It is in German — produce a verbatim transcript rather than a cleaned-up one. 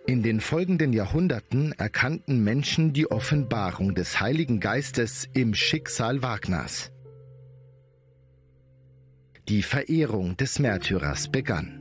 In den folgenden Jahrhunderten erkannten Menschen die Offenbarung des Heiligen Geistes im Schicksal Wagners. Die Verehrung des Märtyrers begann.